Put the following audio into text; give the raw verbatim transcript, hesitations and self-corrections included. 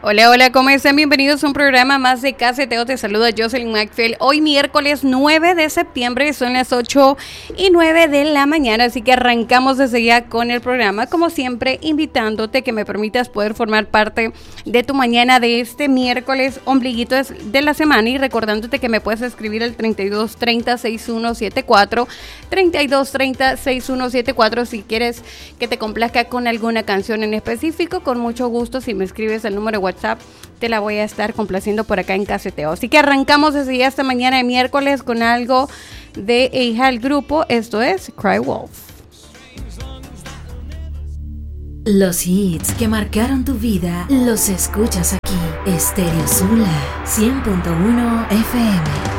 Hola, hola, ¿cómo están? Bienvenidos a un programa más de Caseteo. Te saluda Jocelyn McPhail. Hoy miércoles nueve de septiembre, son las ocho y nueve de la mañana, así que arrancamos desde ya con el programa. Como siempre, invitándote que me permitas poder formar parte de tu mañana de este miércoles, ombliguito de la semana, y recordándote que me puedes escribir al treinta y dos treinta sesenta y uno setenta y cuatro, treinta y dos treinta sesenta y uno setenta y cuatro, si quieres que te complazca con alguna canción en específico. Con mucho gusto, si me escribes el número de WhatsApp, te la voy a estar complaciendo por acá en Caseteo. Así que arrancamos desde ya esta mañana de miércoles con algo de hija del grupo. Esto es Cry Wolf. Los hits que marcaron tu vida los escuchas aquí. Estéreo Zula cien punto uno F M.